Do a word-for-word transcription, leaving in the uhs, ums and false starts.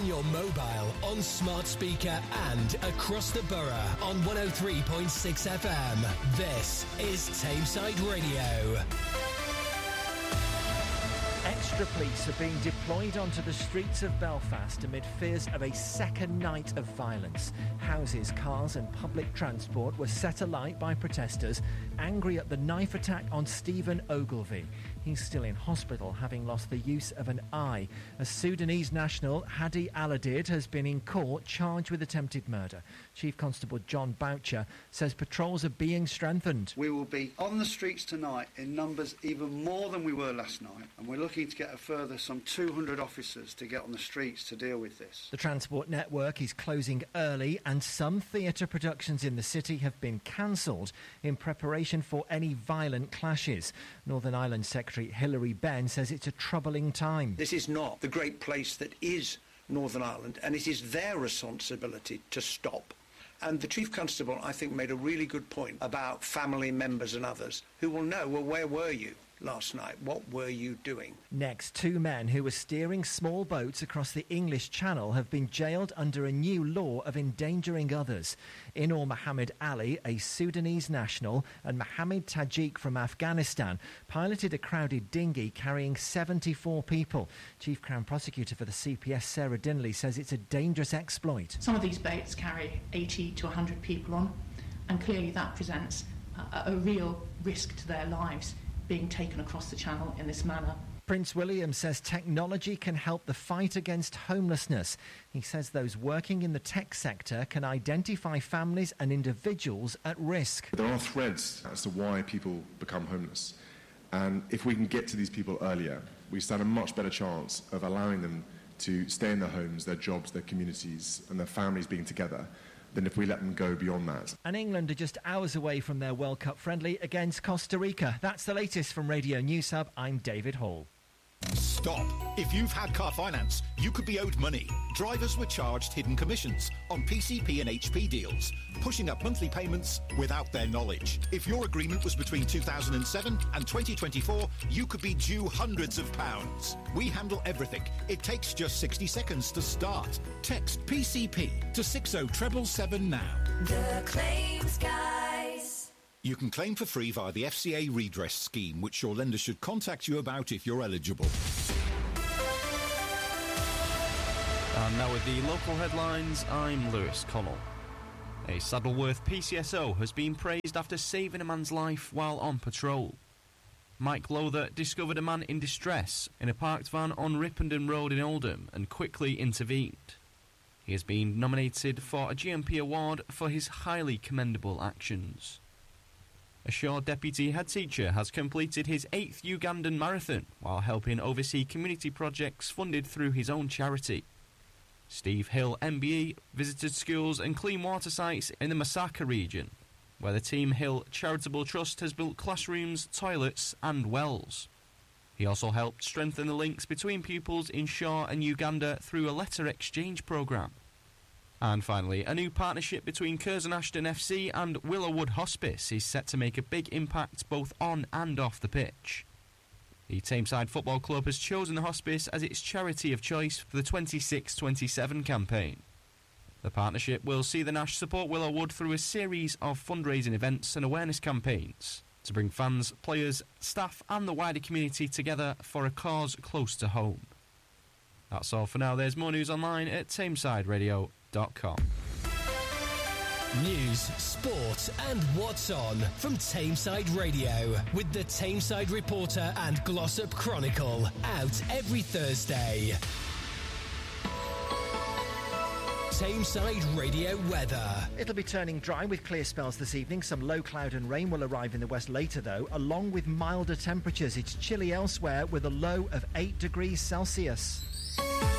on your mobile, on smart speaker and across the borough on one oh three point six F M. This is Tameside Radio. Extra police are being deployed onto the streets of Belfast amid fears of a second night of violence. Houses, cars and public transport were set alight by protesters angry at the knife attack on Stephen Ogilvie. He's still in hospital, having lost the use of an eye. A Sudanese national, Hadi Aladid, has been in court charged with attempted murder. Chief Constable John Boucher says patrols are being strengthened. We will be on the streets tonight in numbers even more than we were last night, and we're looking to get a further some two hundred officers to get on the streets to deal with this. The Transport network is closing early, and some theatre productions in the city have been cancelled in preparation for any violent clashes. Northern Ireland Secretary Hilary Benn says it's a troubling time. This is not the great place that is Northern Ireland, and it is their responsibility to stop. And the Chief Constable, I think, made a really good point about family members and others who will know, well, where were you last night? What were you doing? Next, two men who were steering small boats across the English Channel have been jailed under a new law of endangering others. Inor Mohammed Ali, a Sudanese national, and Mohammed Tajik from Afghanistan piloted a crowded dinghy carrying seventy-four people. Chief Crown Prosecutor for the C P S, Sarah Dinley, says it's a dangerous exploit. Some of these boats carry eighty to one hundred people on, and clearly that presents a, a real risk to their lives, being taken across the channel in this manner. Prince William says technology can help the fight against homelessness. He says those working in the tech sector can identify families and individuals at risk. There are threads as to why people become homeless. And if we can get to these people earlier, we stand a much better chance of allowing them to stay in their homes, their jobs, their communities, and their families being together, than if we let them go beyond that. And England are just hours away from their World Cup friendly against Costa Rica. That's the latest from Radio News Hub. I'm David Hall. Stop. If you've had car finance, you could be owed money. Drivers were charged hidden commissions on P C P and H P deals, pushing up monthly payments without their knowledge. If your agreement was between two thousand seven and twenty twenty-four, you could be due hundreds of pounds. We handle everything. It takes just sixty seconds to start. Text P C P to six oh seven seven now. The Claims Guys. You can claim for free via the F C A redress scheme, which your lender should contact you about if you're eligible. And now with the local headlines, I'm Lewis Connell. A Saddleworth P C S O has been praised after saving a man's life while on patrol. Mike Lowther discovered a man in distress in a parked van on Ripponden Road in Oldham and quickly intervened. He has been nominated for a G M P award for his highly commendable actions. A Shaw deputy head teacher has completed his eighth Ugandan marathon while helping oversee community projects funded through his own charity. Steve Hill M B E visited schools and clean water sites in the Masaka region, where the Team Hill Charitable Trust has built classrooms, toilets and wells. He also helped strengthen the links between pupils in Shaw and Uganda through a letter exchange programme. And finally, a new partnership between Curzon Ashton F C and Willowwood Hospice is set to make a big impact both on and off the pitch. The Tameside Football Club has chosen the hospice as its charity of choice for the twenty-six twenty-seven campaign. The partnership will see the Nash support Willowwood through a series of fundraising events and awareness campaigns to bring fans, players, staff and the wider community together for a cause close to home. That's all for now. There's more news online at tameside radio dot com. News, sport and what's on from Tameside Radio with the Tameside Reporter and Glossop Chronicle, out every Thursday. Tameside Radio weather. It'll be turning dry with clear spells this evening. Some low cloud and rain will arrive in the west later though, along with milder temperatures. It's chilly elsewhere with a low of eight degrees Celsius.